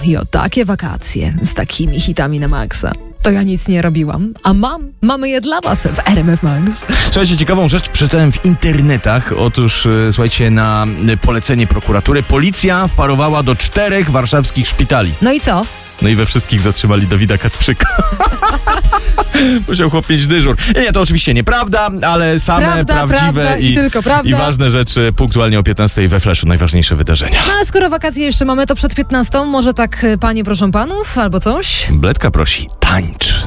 i o takie wakacje z takimi hitami na maksa. To ja nic nie robiłam, a mamy je dla was w RMF Max. Słuchajcie, ciekawą rzecz przeczytałem w internetach. Otóż, słuchajcie, na polecenie prokuratury policja wparowała do 4 warszawskich szpitali. No i co? No i we wszystkich zatrzymali Dawida Kacprzyka. Musiał chłop mieć dyżur. Nie, to oczywiście nieprawda, ale same prawdziwe i ważne rzeczy punktualnie o 15 we Flashu. Najważniejsze wydarzenia. No ale skoro wakacje jeszcze mamy, to przed 15, może tak panie proszą panów albo coś? Bledka prosi, tańcz.